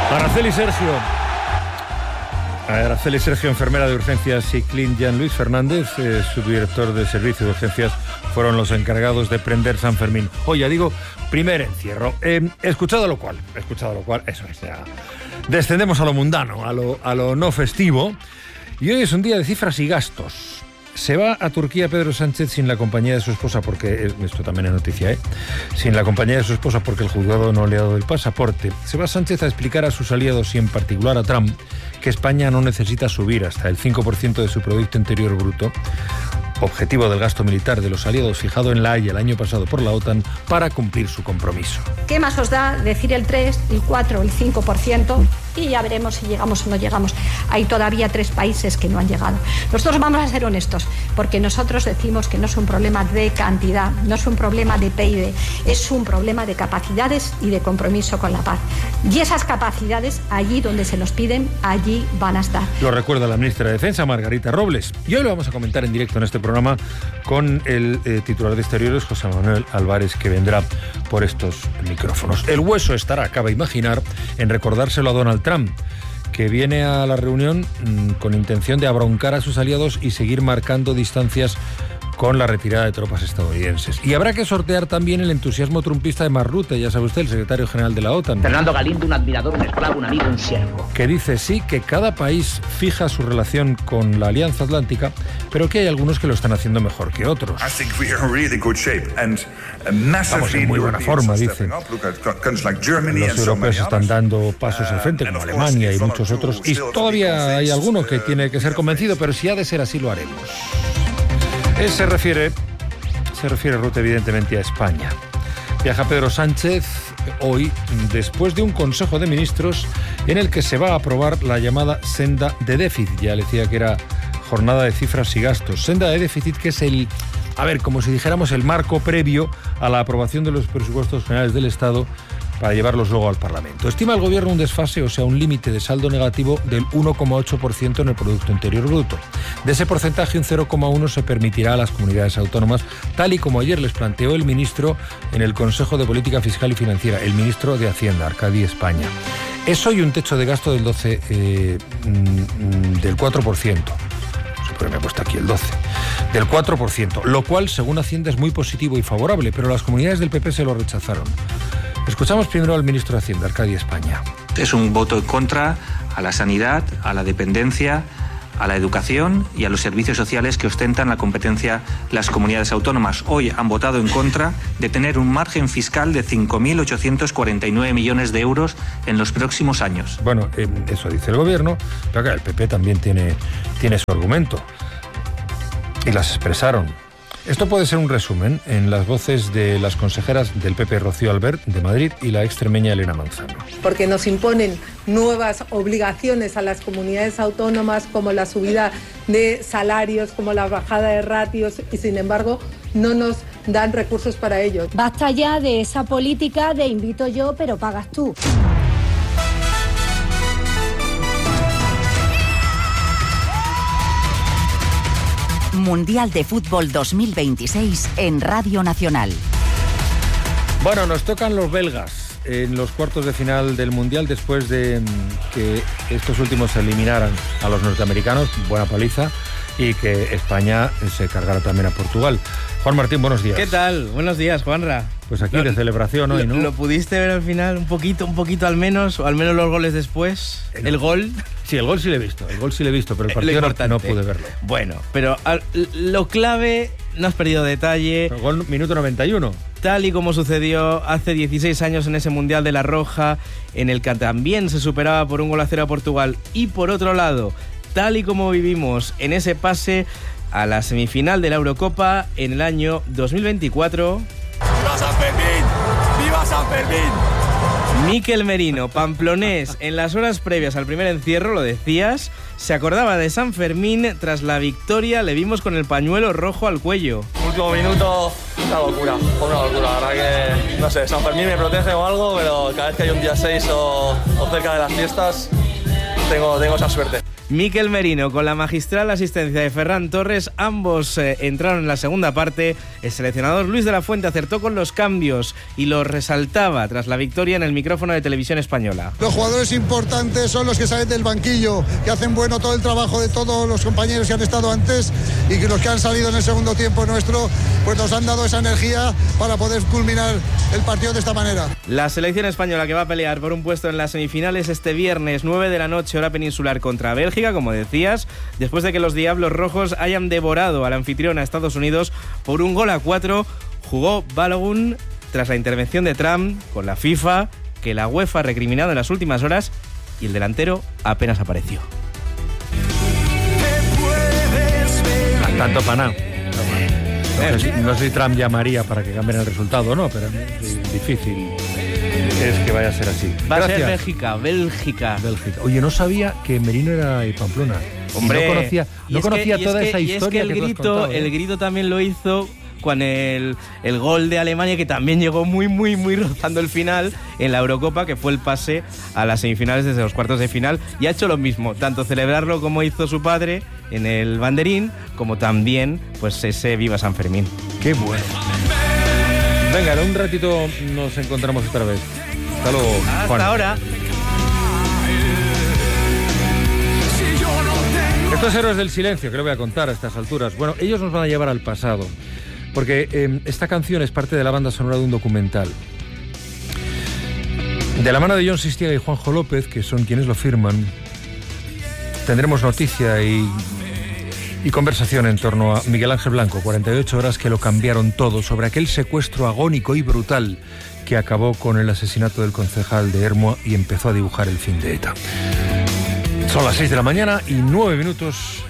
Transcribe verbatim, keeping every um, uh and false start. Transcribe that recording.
Araceli Sergio. Araceli Sergio, enfermera de urgencias, y Clint Jean-Luis Fernández, eh, subdirector de servicio de urgencias, fueron los encargados de prender San Fermín. Hoy ya digo, primer encierro. Eh, escuchado lo cual, escuchado lo cual, eso es, ya. Descendemos a lo mundano, a lo, a lo no festivo. Y hoy es un día de cifras y gastos. Se va a Turquía Pedro Sánchez sin la compañía de su esposa, porque, esto también es noticia, ¿eh? Sin la compañía de su esposa porque el juzgado no le ha dado el pasaporte. Se va Sánchez a explicar a sus aliados y en particular a Trump que España no necesita subir hasta el cinco por ciento de su Producto Interior Bruto, objetivo del gasto militar de los aliados fijado en La Haya el año pasado por la OTAN, para cumplir su compromiso. ¿Qué más os da decir el tres, el cuatro, el cinco por ciento? Y ya veremos si llegamos o no llegamos. Hay todavía tres países que no han llegado. Nosotros vamos a ser honestos, porque nosotros decimos que no es un problema de cantidad, no es un problema de P I B, es un problema de capacidades y de compromiso con la paz. Y esas capacidades, allí donde se nos piden, allí van a estar. Lo recuerda la ministra de Defensa, Margarita Robles. Y hoy lo vamos a comentar en directo en este programa con el eh, titular de Exteriores, José Manuel Álvarez, que vendrá por estos micrófonos. El hueso estará, cabe imaginar, en recordárselo a Donald Trump, que viene a la reunión mmm, con intención de abroncar a sus aliados y seguir marcando distancias con la retirada de tropas estadounidenses. Y habrá que sortear también el entusiasmo trumpista de Mark Rutte, ya sabe usted, el secretario general de la OTAN. Fernando Galindo, un admirador, un esclavo, un amigo, un siervo. Que dice sí que cada país fija su relación con la Alianza Atlántica, pero que hay algunos que lo están haciendo mejor que otros. Estamos en muy buena forma, dice. Los europeos están dando pasos al frente, como Alemania y muchos otros, y todavía hay alguno que tiene que ser convencido, pero si ha de ser así, lo haremos. Él se refiere, se refiere Rutte evidentemente a España. Viaja Pedro Sánchez hoy después de un Consejo de Ministros en el que se va a aprobar la llamada senda de déficit. Ya le decía que era jornada de cifras y gastos. Senda de déficit, que es el, a ver, como si dijéramos el marco previo a la aprobación de los presupuestos generales del Estado para llevarlos luego al Parlamento. Estima el Gobierno un desfase, o sea, un límite de saldo negativo del uno coma ocho por ciento en el Producto Interior Bruto. De ese porcentaje, un cero coma uno por ciento se permitirá a las comunidades autónomas, tal y como ayer les planteó el ministro en el Consejo de Política Fiscal y Financiera, el ministro de Hacienda, Arcadi España. Eso y un techo de gasto del doce, eh, del cuatro por ciento. Pero me he puesto aquí el doce. Del cuatro por ciento, lo cual, según Hacienda, es muy positivo y favorable, pero las comunidades del P P se lo rechazaron. Escuchamos primero al ministro de Hacienda, Arcadi España. Es un voto en contra a la sanidad, a la dependencia, a la educación y a los servicios sociales que ostentan la competencia las comunidades autónomas. Hoy han votado en contra de tener un margen fiscal de cinco mil ochocientos cuarenta y nueve millones de euros en los próximos años. Bueno, eh, eso dice el Gobierno, pero acá el P P también tiene, tiene su argumento. Y las expresaron. Esto puede ser un resumen en las voces de las consejeras del P P, Rocío Albert, de Madrid, y la extremeña Elena Manzano. Porque nos imponen nuevas obligaciones a las comunidades autónomas, como la subida de salarios, como la bajada de ratios, y sin embargo no nos dan recursos para ello. Basta ya de esa política de invito yo, pero pagas tú. Mundial de Fútbol dos mil veintiséis en Radio Nacional. Bueno, nos tocan los belgas en los cuartos de final del Mundial después de que estos últimos eliminaran a los norteamericanos, buena paliza, y que España se cargara también a Portugal. Juan Martín, buenos días. ¿Qué tal? Buenos días, Juanra. Pues aquí lo, de celebración hoy, ¿no? ¿Lo pudiste ver al final un poquito, un poquito al menos, o al menos los goles después? ¿El, ¿El gol? Sí, el gol sí lo he visto, el gol sí lo he visto, pero el partido no, no pude verlo. Bueno, pero al, lo clave, no has perdido detalle. El gol minuto noventa y uno. Tal y como sucedió hace dieciséis años en ese Mundial de la Roja, en el que también se superaba por un gol a cero a Portugal, y por otro lado, tal y como vivimos en ese pase a la semifinal de la Eurocopa en el año dos mil veinticuatro. ¡Viva San Fermín! ¡Viva San Fermín! Mikel Merino, pamplonés, en las horas previas al primer encierro, lo decías, se acordaba de San Fermín. Tras la victoria le vimos con el pañuelo rojo al cuello. Último minuto, una locura, una locura, la verdad que, no sé, San Fermín me protege o algo, pero cada vez que hay un día seis o, o cerca de las fiestas, tengo, tengo esa suerte. Mikel Merino con la magistral asistencia de Ferran Torres, ambos eh, entraron en la segunda parte. El seleccionador Luis de la Fuente acertó con los cambios y los resaltaba tras la victoria en el micrófono de Televisión Española. Los jugadores importantes son los que salen del banquillo, que hacen bueno todo el trabajo de todos los compañeros que han estado antes, y que los que han salido en el segundo tiempo nuestro pues nos han dado esa energía para poder culminar el partido de esta manera. La selección española que va a pelear por un puesto en las semifinales este viernes nueve de la noche hora peninsular contra Bélgica, como decías, después de que los Diablos Rojos hayan devorado al anfitrión a Estados Unidos por un gol a cuatro. Jugó Balogun tras la intervención de Trump con la FIFA, que la UEFA ha recriminado en las últimas horas, y el delantero apenas apareció. Tanto para nada. No sé, si, no sé si Trump llamaría para que cambien el resultado o no, pero es difícil es que vaya a ser así. Va Gracias. a ser Bélgica, Bélgica. Bélgica. Oye, no sabía que Merino era de Pamplona. Hombre, y no conocía, no conocía que, toda que, esa y historia es que el que grito, contado, ¿eh? el grito también lo hizo con el, el gol de Alemania, que también llegó muy, muy, muy rozando el final en la Eurocopa, que fue el pase a las semifinales desde los cuartos de final, y ha hecho lo mismo, tanto celebrarlo como hizo su padre en el banderín, como también pues ese Viva San Fermín. ¡Qué bueno! Venga, en un ratito nos encontramos otra vez. Hasta luego, Hasta Juan. ahora. Estos héroes del silencio, que le voy a contar a estas alturas, bueno, ellos nos van a llevar al pasado, porque eh, esta canción es parte de la banda sonora de un documental. De la mano de Jon Sistiega y Juanjo López, que son quienes lo firman, tendremos noticia y, y conversación en torno a Miguel Ángel Blanco, cuarenta y ocho horas que lo cambiaron todo, sobre aquel secuestro agónico y brutal que acabó con el asesinato del concejal de Ermua y empezó a dibujar el fin de ETA. Son las seis de la mañana y nueve minutos.